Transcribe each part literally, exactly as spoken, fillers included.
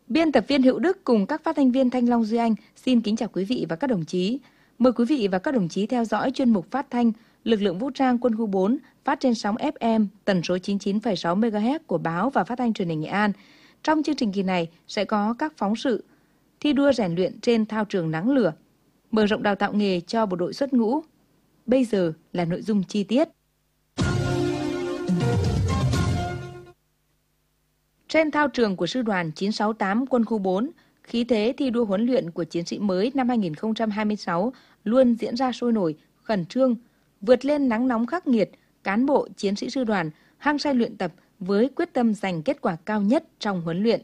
Biên tập viên Hữu Đức cùng các phát thanh viên Thanh Long, Duy Anh xin kính chào quý vị và các đồng chí. Mời quý vị và các đồng chí theo dõi chuyên mục phát thanh Lực lượng vũ trang quân khu bốn phát trên sóng ép em tần số chín mươi chín phẩy sáu mê ga héc của báo và phát thanh truyền hình Nghệ An. Trong chương trình kỳ này sẽ có các phóng sự thi đua rèn luyện trên thao trường nắng lửa, mở rộng đào tạo nghề cho bộ đội xuất ngũ. Bây giờ là nội dung chi tiết. Trên thao trường của Sư đoàn chín sáu tám Quân khu bốn, khí thế thi đua huấn luyện của chiến sĩ mới năm hai nghìn không trăm hai mươi sáu luôn diễn ra sôi nổi, khẩn trương, vượt lên nắng nóng khắc nghiệt, cán bộ chiến sĩ sư đoàn hăng say luyện tập với quyết tâm giành kết quả cao nhất trong huấn luyện.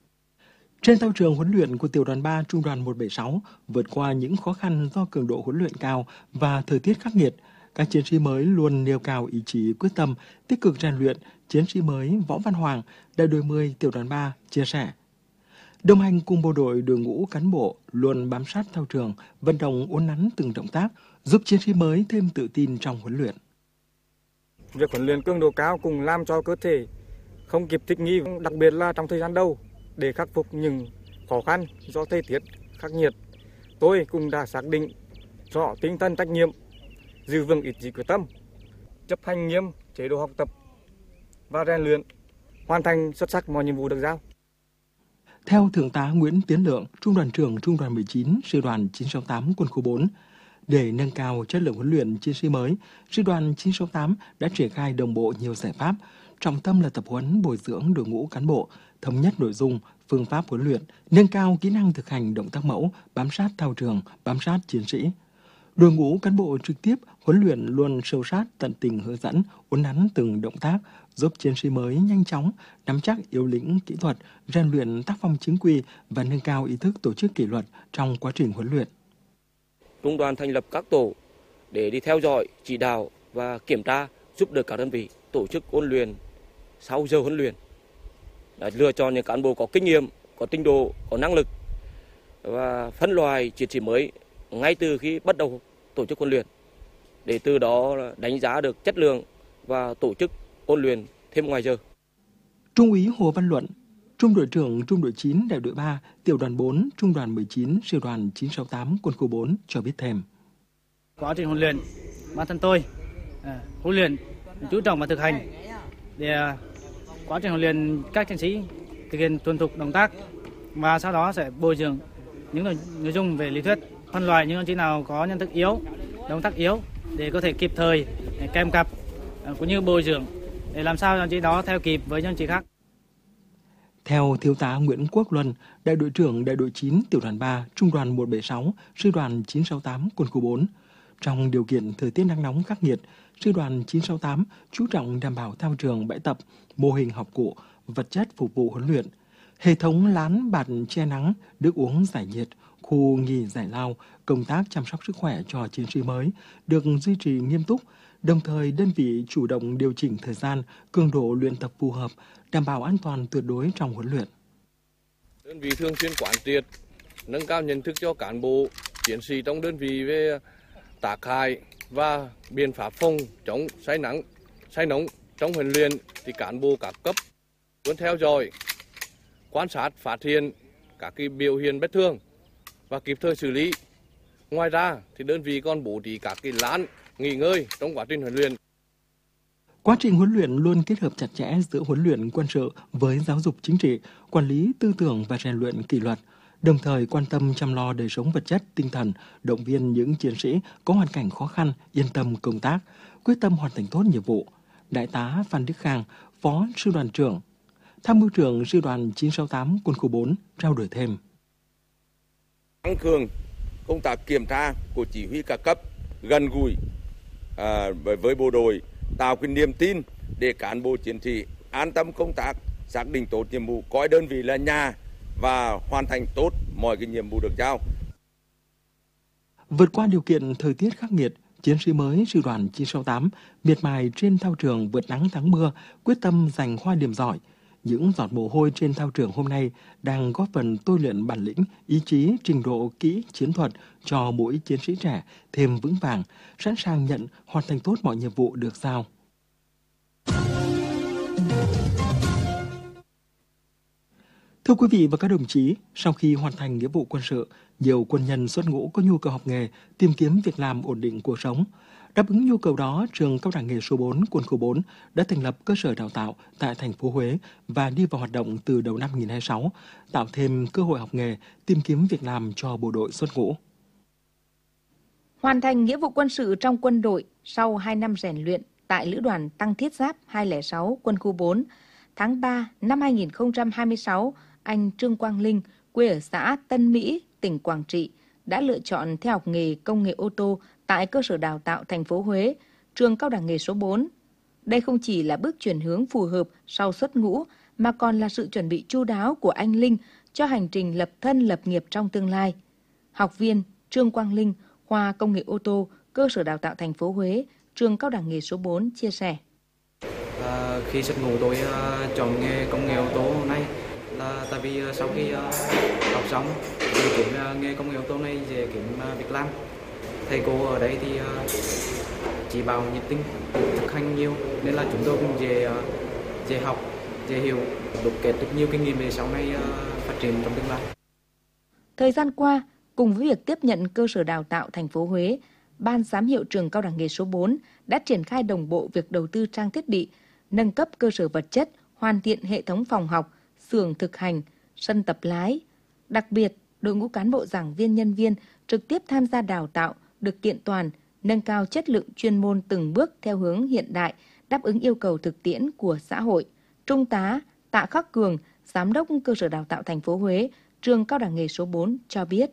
Trên thao trường huấn luyện của tiểu đoàn ba Trung đoàn một bảy sáu, vượt qua những khó khăn do cường độ huấn luyện cao và thời tiết khắc nghiệt, các chiến sĩ mới luôn nêu cao ý chí quyết tâm, tích cực rèn luyện. Chiến sĩ mới Võ Văn Hoàng, đại đội mười tiểu đoàn ba chia sẻ: đồng hành cùng bộ đội, đội ngũ cán bộ luôn bám sát thao trường, vận động uốn nắn từng động tác, giúp chiến sĩ mới thêm tự tin trong huấn luyện. Việc huấn luyện cường độ cao cùng làm cho cơ thể không kịp thích nghi, đặc biệt là trong thời gian đầu, để khắc phục những khó khăn do thời tiết khắc nghiệt. Tôi cũng đã xác định rõ tinh thần trách nhiệm, giữ vững ý chí quyết tâm, chấp hành nghiêm chế độ học tập và rèn luyện, hoàn thành xuất sắc mọi nhiệm vụ được giao. Theo Thượng tá Nguyễn Tiến Lượng, Trung đoàn trưởng Trung đoàn mười chín, Sư đoàn chín sáu tám Quân khu bốn, để nâng cao chất lượng huấn luyện chiến sĩ mới, Sư đoàn chín sáu tám đã triển khai đồng bộ nhiều giải pháp, trọng tâm là tập huấn bồi dưỡng đội ngũ cán bộ, thống nhất nội dung, phương pháp huấn luyện, nâng cao kỹ năng thực hành động tác mẫu, bám sát thao trường, bám sát chiến sĩ. Đội ngũ cán bộ trực tiếp huấn luyện luôn sâu sát, tận tình hướng dẫn, uốn nắn từng động tác, giúp chiến sĩ mới nhanh chóng nắm chắc yếu lĩnh kỹ thuật, rèn luyện tác phong chính quy và nâng cao ý thức tổ chức kỷ luật trong quá trình huấn luyện. Trung đoàn thành lập các tổ để đi theo dõi, chỉ đạo và kiểm tra, giúp đỡ các đơn vị tổ chức ôn luyện sau giờ huấn luyện. Đã lựa chọn những cán bộ có kinh nghiệm, có trình độ, có năng lực và phân loại chiến sĩ mới ngay từ khi bắt đầu tổ chức huấn luyện, để từ đó đánh giá được chất lượng và tổ chức ôn luyện thêm ngoài giờ. Trung úy Hồ Văn Luận, Trung đội trưởng Trung đội chín đại đội ba, tiểu đoàn bốn, Trung đoàn mười chín, Sư đoàn chín sáu tám Quân khu bốn cho biết thêm: quá trình huấn luyện, bản thân tôi à, huấn luyện chú trọng và thực hành để à, quá trình huấn luyện các chiến sĩ thực hiện thuần thục động tác, và sau đó sẽ bồi dưỡng những nội dung về lý thuyết, phân loại những đồng chí nào có nhận thức yếu, động tác yếu để có thể kịp thời kèm cặp, cũng như bồi dưỡng để làm sao đồng chí đó theo kịp với những đồng chí khác. Theo Thiếu tá Nguyễn Quốc Luân, đại đội trưởng đại đội chín tiểu đoàn ba, Trung đoàn một bảy sáu, Sư đoàn chín sáu tám Quân khu bốn, trong điều kiện thời tiết nắng nóng khắc nghiệt, Sư đoàn chín sáu tám chú trọng đảm bảo thao trường bãi tập, mô hình học cụ, vật chất phục vụ huấn luyện, hệ thống lán bạt che nắng, nước uống giải nhiệt, khu nghỉ giải lao, công tác chăm sóc sức khỏe cho chiến sĩ mới được duy trì nghiêm túc. Đồng thời, đơn vị chủ động điều chỉnh thời gian, cường độ luyện tập phù hợp, đảm bảo an toàn tuyệt đối trong huấn luyện. Đơn vị thường xuyên quán triệt, nâng cao nhận thức cho cán bộ, chiến sĩ trong đơn vị về tác hại và biện pháp phòng chống say nắng, say nóng trong huấn luyện. Thì cán bộ các cấp luôn theo dõi, quan sát, phát hiện các cái biểu hiện bất thường và kịp thời xử lý. Ngoài ra, thì đơn vị còn bố trí các cái lán nghỉ ngơi trong quá trình huấn luyện. Quá trình huấn luyện luôn kết hợp chặt chẽ giữa huấn luyện quân sự với giáo dục chính trị, quản lý tư tưởng và rèn luyện kỷ luật, đồng thời quan tâm chăm lo đời sống vật chất, tinh thần, động viên những chiến sĩ có hoàn cảnh khó khăn, yên tâm công tác, quyết tâm hoàn thành tốt nhiệm vụ. Đại tá Phan Đức Khang, Phó Sư đoàn trưởng, Tham mưu trưởng Sư đoàn chín sáu tám Quân khu bốn trao đổi thêm: tăng cường công tác kiểm tra của chỉ huy các cấp, gần gũi à, với, với bộ đội, tạo cái niềm tin để cán bộ chiến sĩ an tâm công tác, xác định tốt nhiệm vụ, coi đơn vị là nhà và hoàn thành tốt mọi cái nhiệm vụ được giao. Vượt qua điều kiện thời tiết khắc nghiệt, chiến sĩ mới Sư đoàn chín sáu tám miệt mài trên thao trường vượt nắng thắng mưa, quyết tâm giành khoa điểm giỏi. Những giọt mồ hôi trên thao trường hôm nay đang góp phần tôi luyện bản lĩnh, ý chí, trình độ kỹ chiến thuật cho mỗi chiến sĩ trẻ thêm vững vàng, sẵn sàng nhận, hoàn thành tốt mọi nhiệm vụ được giao. Thưa quý vị và các đồng chí, sau khi hoàn thành nghĩa vụ quân sự, nhiều quân nhân xuất ngũ có nhu cầu học nghề, tìm kiếm việc làm ổn định cuộc sống. Đáp ứng nhu cầu đó, trường Cao đẳng nghề số bốn Quân khu bốn đã thành lập cơ sở đào tạo tại thành phố Huế và đi vào hoạt động từ đầu năm hai nghìn không trăm hai mươi sáu, tạo thêm cơ hội học nghề, tìm kiếm việc làm cho bộ đội xuất ngũ. Hoàn thành nghĩa vụ quân sự trong quân đội sau hai năm rèn luyện tại Lữ đoàn Tăng Thiết Giáp hai không không sáu Quân khu bốn, tháng ba năm hai nghìn không trăm hai mươi sáu, anh Trương Quang Linh, quê ở xã Tân Mỹ, tỉnh Quảng Trị, đã lựa chọn theo học nghề công nghệ ô tô tại cơ sở đào tạo thành phố Huế, trường Cao đẳng nghề số bốn. Đây không chỉ là bước chuyển hướng phù hợp sau xuất ngũ, mà còn là sự chuẩn bị chu đáo của anh Linh cho hành trình lập thân lập nghiệp trong tương lai. Học viên Trương Quang Linh, khoa công nghệ ô tô, cơ sở đào tạo thành phố Huế, trường Cao đẳng nghề số bốn chia sẻ. À, khi xuất ngũ tôi uh, chọn nghề công nghệ ô tô này là tại vì uh, sau khi uh, học xong thì kiếm uh, nghề công nghệ ô tô này dễ kiếm uh, việc làm. Thầy cô ở đây thì uh, chỉ bảo nhiệt tình, thực hành nhiều nên là chúng tôi cũng dễ uh, dễ học, dễ hiểu, đúc kết được nhiều kinh nghiệm để sau này uh, phát triển trong tương lai. Thời gian qua, cùng với việc tiếp nhận cơ sở đào tạo thành phố Huế, Ban giám hiệu trường Cao đẳng nghề số bốn đã triển khai đồng bộ việc đầu tư trang thiết bị, nâng cấp cơ sở vật chất, hoàn thiện hệ thống phòng học, xưởng thực hành, sân tập lái. Đặc biệt, đội ngũ cán bộ giảng viên nhân viên trực tiếp tham gia đào tạo được kiện toàn, nâng cao chất lượng chuyên môn từng bước theo hướng hiện đại, đáp ứng yêu cầu thực tiễn của xã hội. Trung tá Tạ Khắc Cường, Giám đốc cơ sở đào tạo thành phố Huế, trường Cao đẳng nghề số bốn cho biết.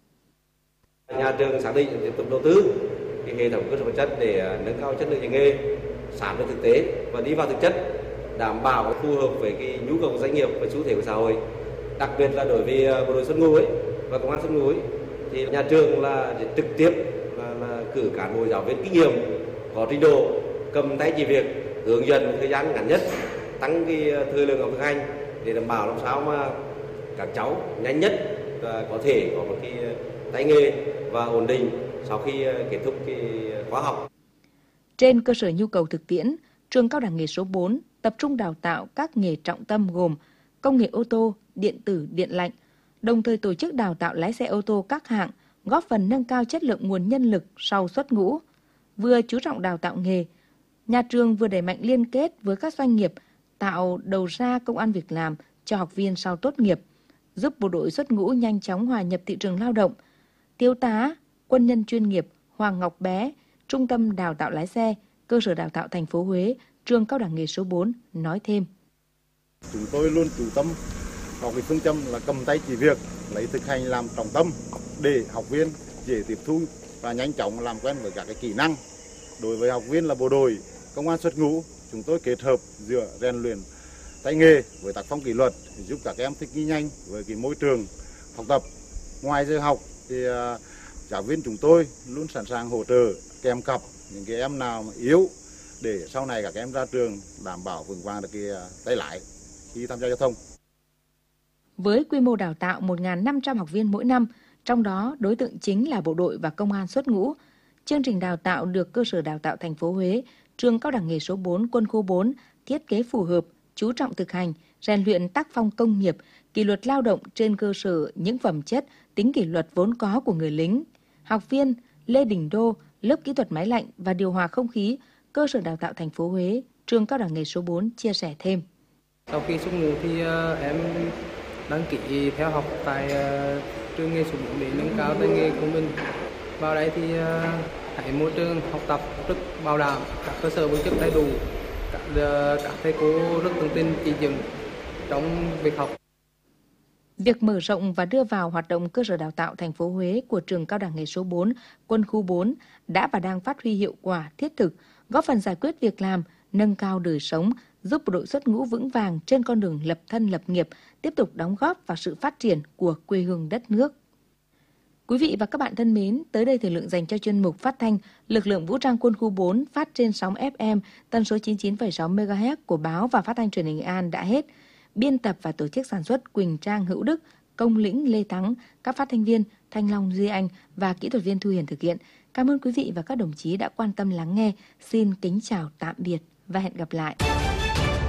Nhà trường xác định tiếp tục đầu tư cái hệ thống cơ sở vật chất để nâng cao chất lượng dạy nghề, sát với thực tế và đi vào thực chất, đảm bảo phù hợp với cái nhu cầu của doanh nghiệp và xu thế của xã hội. Đặc biệt là đối với bộ đội xuất ngũ ấy và công an xuất ngũ ấy, thì nhà trường là để trực tiếp là, là cử cán bộ giáo viên kinh nghiệm có trình độ cầm tay chỉ việc, hướng dẫn thời gian ngắn nhất, tăng cái thời lượng học thực hành để đảm bảo làm sao mà các cháu nhanh nhất và có thể có một cái tay nghề và ổn định sau khi kết thúc cái khóa học. Trên cơ sở nhu cầu thực tiễn, trường Cao đẳng nghề số bốn tập trung đào tạo các nghề trọng tâm gồm công nghệ ô tô, điện tử, điện lạnh, đồng thời tổ chức đào tạo lái xe ô tô các hạng, góp phần nâng cao chất lượng nguồn nhân lực sau xuất ngũ. Vừa chú trọng đào tạo nghề, nhà trường vừa đẩy mạnh liên kết với các doanh nghiệp, tạo đầu ra công ăn việc làm cho học viên sau tốt nghiệp, giúp bộ đội xuất ngũ nhanh chóng hòa nhập thị trường lao động. Thiếu tá, quân nhân chuyên nghiệp Hoàng Ngọc Bé, Trung tâm Đào tạo lái xe, cơ sở đào tạo thành phố Huế, trường Cao đẳng nghề số bốn nói thêm. Chúng tôi luôn chú tâm vào cái phương châm là cầm tay chỉ việc, lấy thực hành làm trọng tâm để học viên dễ tiếp thu và nhanh chóng làm quen với các cái kỹ năng. Đối với học viên là bộ đội, công an xuất ngũ, chúng tôi kết hợp giữa rèn luyện tay nghề với tác phong kỷ luật để giúp các em thích nghi nhanh với cái môi trường học tập. Ngoài giờ học thì uh, giáo viên chúng tôi luôn sẵn sàng hỗ trợ kèm cặp những cái em nào mà yếu để sau này các em ra trường đảm bảo vững vàng được cái uh, tay lái khi tham gia giao thông. Với quy mô đào tạo một nghìn năm trăm học viên mỗi năm, trong đó đối tượng chính là bộ đội và công an xuất ngũ, chương trình đào tạo được cơ sở đào tạo thành phố Huế, trường Cao đẳng nghề số bốn Quân khu bốn thiết kế phù hợp, chú trọng thực hành, rèn luyện tác phong công nghiệp, kỷ luật lao động trên cơ sở những phẩm chất, tính kỷ luật vốn có của người lính. Học viên Lê Đình Đô, lớp kỹ thuật máy lạnh và điều hòa không khí, cơ sở đào tạo thành phố Huế, trường Cao đẳng nghề số bốn chia sẻ thêm. Sau khi xuất ngũ thì uh, em đăng ký theo học tại uh, trường nghề số bốn để nâng cao tay nghề của mình. Vào đây thì uh, thấy môi trường học tập rất bảo đảm, các cơ sở vật chất đầy đủ, các, uh, các thầy cô rất tận tình chỉ dẫn trong việc học. Việc mở rộng và đưa vào hoạt động cơ sở đào tạo thành phố Huế của trường Cao đẳng nghề số bốn Quân khu bốn đã và đang phát huy hiệu quả thiết thực, góp phần giải quyết việc làm, nâng cao đời sống, giúp bộ đội xuất ngũ vững vàng trên con đường lập thân lập nghiệp, tiếp tục đóng góp vào sự phát triển của quê hương đất nước. Quý vị và các bạn thân mến, tới đây thời lượng dành cho chuyên mục phát thanh Lực lượng Vũ trang Quân khu bốn phát trên sóng ép em tần số chín mươi chín phẩy sáu mê ga héc của báo và phát thanh truyền hình Nghệ An đã hết. Biên tập và tổ chức sản xuất Quỳnh Trang Hữu Đức, Công lĩnh Lê Thắng, các phát thanh viên Thanh Long Duy Anh và kỹ thuật viên Thu Hiền thực hiện. Cảm ơn quý vị và các đồng chí đã quan tâm lắng nghe. Xin kính chào tạm biệt và hẹn gặp lại.